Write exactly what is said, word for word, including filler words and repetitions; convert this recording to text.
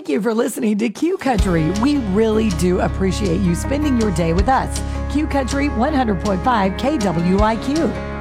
Thank you for listening to Q Country. We really do appreciate you spending your day with us. Q Country one hundred point five K W I Q.